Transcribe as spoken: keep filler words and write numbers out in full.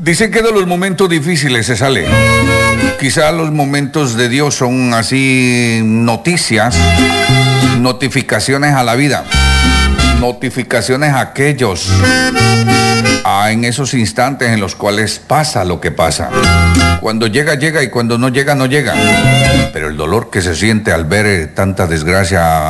Dicen que de los momentos difíciles se sale. Quizá los momentos de Dios son así noticias, notificaciones a la vida, notificaciones a aquellos, a en esos instantes en los cuales pasa lo que pasa. Cuando llega, llega, y cuando no llega, no llega. Pero el dolor que se siente al ver tanta desgracia